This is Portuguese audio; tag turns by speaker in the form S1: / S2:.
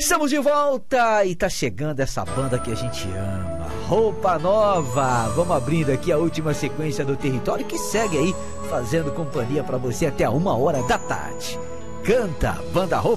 S1: Estamos de volta e tá chegando essa banda que a gente ama, Roupa Nova. Vamos abrindo aqui a última sequência do Território, que segue aí fazendo companhia pra você até a 1h da tarde. Canta, banda Roupa